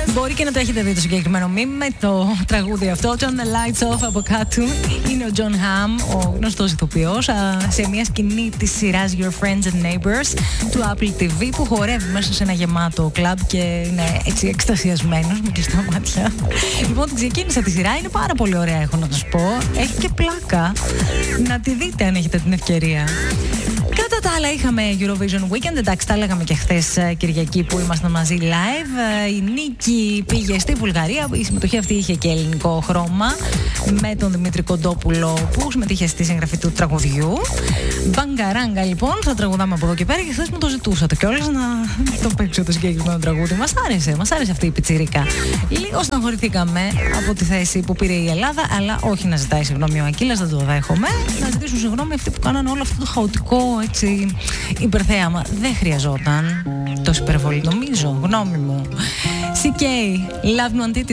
Μπορεί και να το έχετε δει το συγκεκριμένο meme με το τραγούδι αυτό. Turn the lights off από Cartoon. Είναι ο John Hamm, ο γνωστός ηθοποιός, σε μια σκηνή της σειράς Your Friends and Neighbors του Apple TV, που χορεύει μέσα σε ένα γεμάτο κλαμπ και είναι έτσι εκστασιασμένος με κλειστά μάτια. Λοιπόν, την ξεκίνησα τη σειρά, είναι πάρα πολύ ωραία, έχω να σας πω. Έχει και πλάκα. Να τη δείτε αν έχετε την ευκαιρία. Κατά τα άλλα, είχαμε Eurovision Weekend. Εντάξει, τα λέγαμε και χθες Κυριακή που ήμασταν μαζί live. Η Νίκη πήγε στη Βουλγαρία. Η συμμετοχή αυτή είχε και ελληνικό χρώμα, με τον Δημήτρη Κοντόπουλο που συμμετείχε στη συγγραφή του τραγουδιού. Μπαγκαράγκα, λοιπόν, θα τραγουδάμε από εδώ και πέρα, και χθες μου το ζητούσατε κιόλας να το παίξω το συγκεκριμένο τραγούδι. Μας άρεσε αυτή η πιτσιρίκα. Λίγο στεναχωρηθήκαμε από τη θέση που πήρε η Ελλάδα, αλλά όχι να ζητάει συγγνώμη ο Ακύλας, δεν το δέχομαι. Να ζητήσουν συγγνώμη αυτοί που κάνανε όλο αυτό το χαοτικό, έτσι, υπερθέαμα. Δεν χρειαζόταν τόσο υπερβολή, νομίζω, γνώμη μου. CK, Love Me Until